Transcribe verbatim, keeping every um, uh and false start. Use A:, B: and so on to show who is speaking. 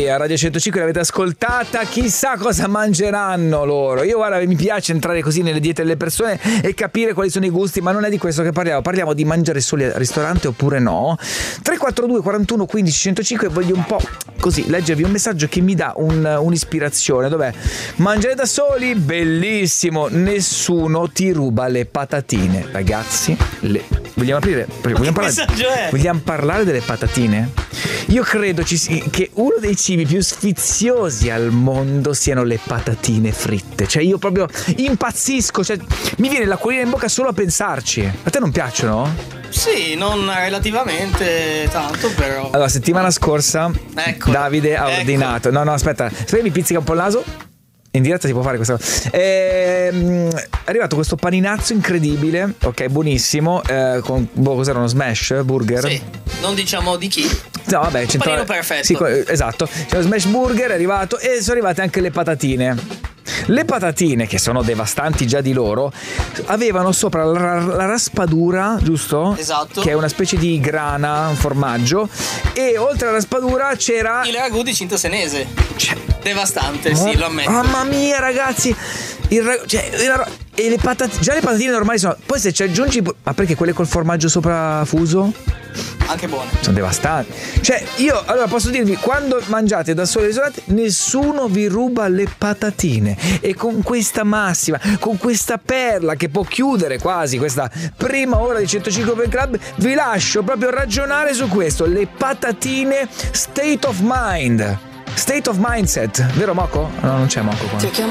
A: a Radio centocinque l'avete ascoltata, chissà cosa mangeranno loro. Io guarda, mi piace entrare così nelle diete delle persone e capire quali sono i gusti, ma non è di questo che parliamo. Parliamo di mangiare soli al ristorante oppure no. tre quattro due quarantuno quindici centocinque. Voglio un po' così leggervi un messaggio che mi dà un, un'ispirazione. Dov'è? Mangiare da soli, bellissimo, nessuno ti ruba le patatine. Ragazzi, le... vogliamo aprire? Vogliamo parlare... vogliamo parlare delle patatine? Io credo ci si... che uno dei cibi più sfiziosi al mondo siano le patatine fritte. Cioè io proprio impazzisco, cioè mi viene l'acquolina in bocca solo a pensarci. A te non piacciono?
B: Sì, non relativamente tanto, però.
A: Allora, settimana scorsa
B: Eccolo.
A: Davide ha
B: Ecco.
A: ordinato. No, no, aspetta, aspetta, mi pizzica un po' il naso. In diretta si può fare questa cosa. Ehm, è arrivato questo paninazzo incredibile, ok, buonissimo. Eh, con boh, cos'era, uno smash burger?
B: Sì, non diciamo di chi.
A: No, vabbè,
B: Un panino perfetto.
A: Sì, esatto. C'è lo smash burger, è arrivato e sono arrivate anche le patatine. Le patatine, che sono devastanti già di loro, avevano sopra la, la raspadura, giusto?
B: Esatto.
A: Che è una specie di grana, un formaggio. E oltre alla raspadura c'era
B: il ragù di Cinto Senese.
A: Cioè,
B: devastante,
A: oh,
B: sì, lo ammetto.
A: Mamma mia, ragazzi, il ragù, cioè, il, e le patatine, già le patatine normali sono. Poi se ci aggiungi, ma perché quelle col formaggio sopra fuso?
B: Anche buone.
A: Sono devastanti. Cioè, io allora posso dirvi, quando mangiate da soli isolati, nessuno vi ruba le patatine. E con questa massima, con questa perla che può chiudere quasi questa prima ora di centocinque Open Club, vi lascio proprio ragionare su questo. Le patatine state of mind. State of mindset. Vero Moco? No, non c'è Moco qua.